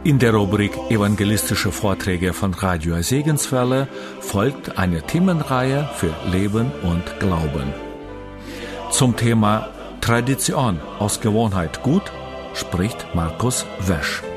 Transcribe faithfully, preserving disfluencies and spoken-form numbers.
In der Rubrik Evangelistische Vorträge von Radio Segenswelle folgt eine Themenreihe für Leben und Glauben. Zum Thema Tradition aus Gewohnheit gut spricht Markus Wesch.